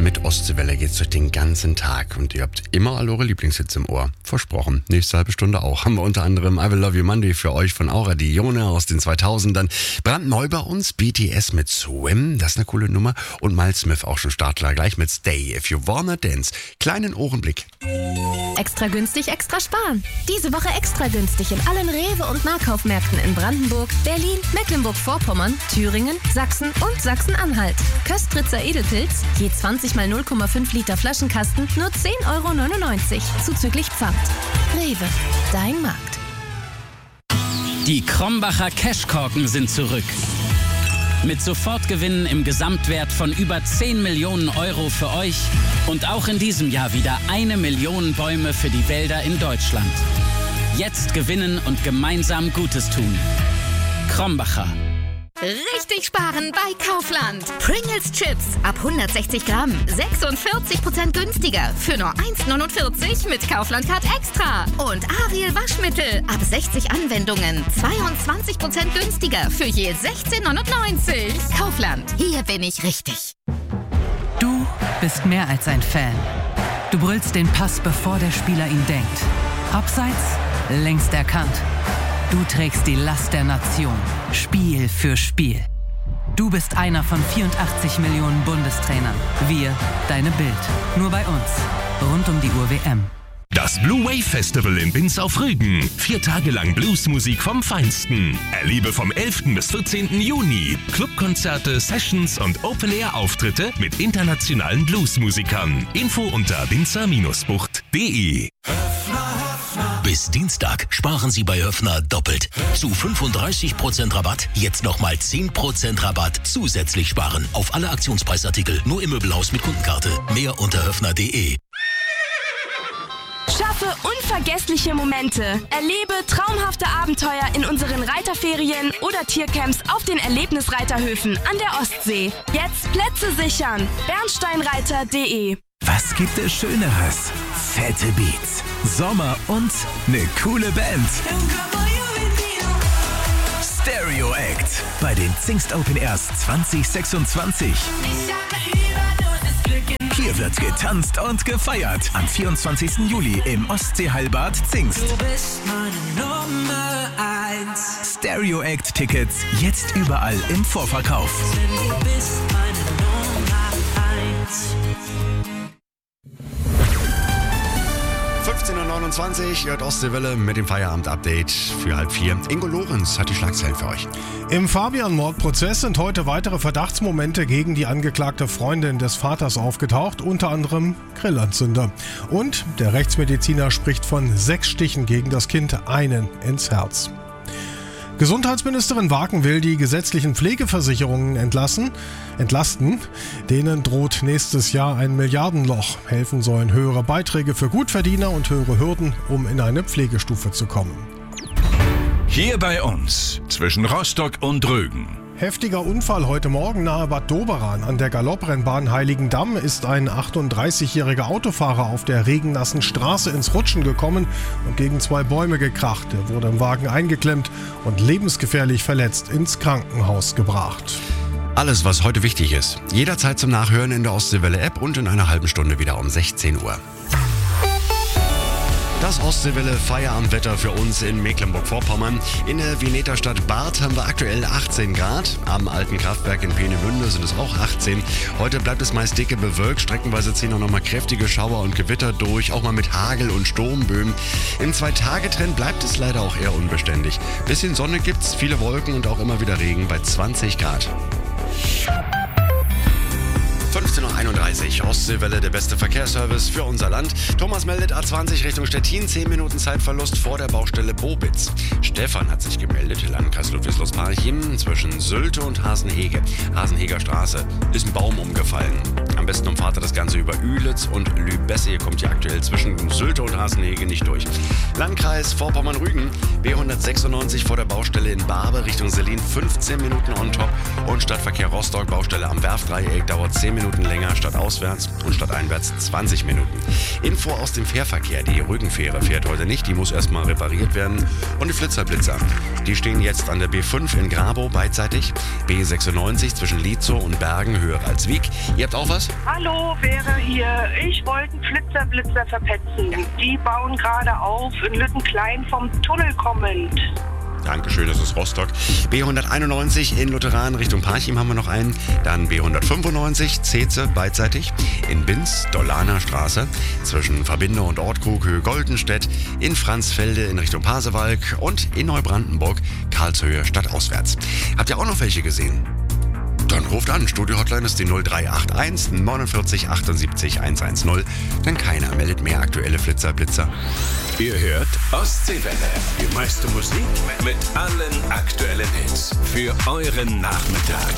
Mit Ostseewelle geht's durch den ganzen Tag und ihr habt immer all eure Lieblingshits im Ohr. Versprochen. Nächste halbe Stunde auch. Haben wir unter anderem I Will Love You Monday für euch von Aura Dione aus den 2000ern. Brandneu bei uns BTS mit Swim, das ist eine coole Nummer. Und Miles Smith auch schon Startler, gleich mit Stay If You Wanna Dance. Kleinen Ohrenblick. Extra günstig, extra sparen. Diese Woche extra günstig in allen Rewe- und Nahkaufmärkten in Brandenburg, Berlin, Mecklenburg-Vorpommern, Thüringen, Sachsen und Sachsen-Anhalt. Köstritzer Edelpilz, je 20 mal 0,5 Liter Flaschenkasten, nur 10,99 €, zuzüglich Pfand. Rewe, dein Markt. Die Krombacher Cashkorken sind zurück. Mit Sofortgewinnen im Gesamtwert von über 10 Millionen € für euch und auch in diesem Jahr wieder 1 Million Bäume für die Wälder in Deutschland. Jetzt gewinnen und gemeinsam Gutes tun. Krombacher. Richtig sparen bei Kaufland. Pringles Chips ab 160 Gramm. 46% günstiger. Für nur 1,49 mit Kaufland Card Extra. Und Ariel Waschmittel ab 60 Anwendungen. 22% günstiger. Für je 16,99. Kaufland. Hier bin ich richtig. Du bist mehr als ein Fan. Du brüllst den Pass, bevor der Spieler ihn denkt. Abseits, längst erkannt. Du trägst die Last der Nation, Spiel für Spiel. Du bist einer von 84 Millionen Bundestrainern. Wir, deine Bild. Nur bei uns. Rund um die Uhr WM. Das Blue Wave Festival in Binz auf Rügen. 4 Tage lang Bluesmusik vom Feinsten. Erlebe vom 11. bis 14. Juni Clubkonzerte, Sessions und Open-Air-Auftritte mit internationalen Bluesmusikern. Info unter binzer-bucht.de. Bis Dienstag sparen Sie bei Höffner doppelt. Zu 35% Rabatt, jetzt nochmal 10% Rabatt zusätzlich sparen. Auf alle Aktionspreisartikel, nur im Möbelhaus mit Kundenkarte. Mehr unter höffner.de. Schaffe unvergessliche Momente. Erlebe traumhafte Abenteuer in unseren Reiterferien oder Tiercamps auf den Erlebnisreiterhöfen an der Ostsee. Jetzt Plätze sichern. Bernsteinreiter.de. Was gibt es Schöneres? Fette Beats, Sommer und eine coole Band. Stereo Act bei den Zingst Open Airs 2026. Hier wird getanzt und gefeiert. Am 24. Juli im Ostseeheilbad Zingst. Du bist meine Nummer 1. Stereo Act Tickets jetzt überall im Vorverkauf. Du bist meine Nummer 1. 15:29 Uhr, ihr hört Ostseewelle mit dem Feierabend-Update für 3:30. Ingo Lorenz hat die Schlagzeilen für euch. Im Fabian-Mordprozess sind heute weitere Verdachtsmomente gegen die angeklagte Freundin des Vaters aufgetaucht, unter anderem Grillanzünder. Und der Rechtsmediziner spricht von 6 Stichen gegen das Kind, einen ins Herz. Gesundheitsministerin Waken will die gesetzlichen Pflegeversicherungen entlasten. Denen droht nächstes Jahr ein Milliardenloch. Helfen sollen höhere Beiträge für Gutverdiener und höhere Hürden, um in eine Pflegestufe zu kommen. Hier bei uns, zwischen Rostock und Rügen. Heftiger Unfall heute Morgen nahe Bad Doberan. An der Galopprennbahn Heiligendamm ist ein 38-jähriger Autofahrer auf der regennassen Straße ins Rutschen gekommen und gegen 2 Bäume gekracht. Er wurde im Wagen eingeklemmt und lebensgefährlich verletzt ins Krankenhaus gebracht. Alles, was heute wichtig ist, jederzeit zum Nachhören in der Ostseewelle-App und in einer halben Stunde wieder um 16 Uhr. Das Ostseewelle-Feierabendwetter für uns in Mecklenburg-Vorpommern. In der Vineter Stadt Barth haben wir aktuell 18 Grad. Am alten Kraftwerk in Peenemünde sind es auch 18. Heute bleibt es meist dicke bewölkt. Streckenweise ziehen auch noch mal kräftige Schauer und Gewitter durch, auch mal mit Hagel und Sturmböen. Im 2-Tage-Trend bleibt es leider auch eher unbeständig. Bisschen Sonne gibt's, viele Wolken und auch immer wieder Regen bei 20 Grad. 15:31 Uhr, Ostseewelle, der beste Verkehrsservice für unser Land. Thomas meldet A20 Richtung Stettin, 10 Minuten Zeitverlust vor der Baustelle Bobitz. Stefan hat sich gemeldet, Landkreis Ludwigslust-Parchim, zwischen Sylte und Hasenhege. Hasenheger Straße, ist ein Baum umgefallen. Am besten umfahrt ihr das Ganze über Ühlitz und Lübesse. Ihr kommt hier aktuell zwischen Sylte und Hasenhege nicht durch. Landkreis Vorpommern-Rügen, B196 vor der Baustelle in Barbe Richtung Selin, 15 Minuten on top. Und Stadtverkehr Rostock, Baustelle am Werfdreieck, dauert 10 Minuten länger statt auswärts. und stadteinwärts 20 Minuten. Info aus dem Fährverkehr. Die Rügenfähre fährt heute nicht, die muss erstmal repariert werden. Und die Flitzer-Blitzer, die stehen jetzt an der B5 in Grabow beidseitig, B96 zwischen Lietzow und Bergen höher als Wiek. Ihr habt auch was? Hallo, wäre hier. Ich wollte einen Flitzer-Blitzer verpetzen. Ja. Die bauen gerade auf in Lüttenklein vom Tunnel kommend. Dankeschön, das ist Rostock. B191 in Lutheran Richtung Parchim haben wir noch einen. Dann B195 Zeze beidseitig. In Binz, Dollaner Straße. Zwischen Verbinde und Ortkrug, Höhe Goldenstedt. In Franzfelde in Richtung Pasewalk. Und in Neubrandenburg, Karlshöhe stadtauswärts. Habt ihr auch noch welche gesehen? Dann ruft an. Studio-Hotline ist die 0381 49 78 110. Denn keiner meldet mehr aktuelle Flitzer-Blitzer. Ihr hört Ostseewelle. Die meiste Musik mit allen aktuellen Hits. Für euren Nachmittag.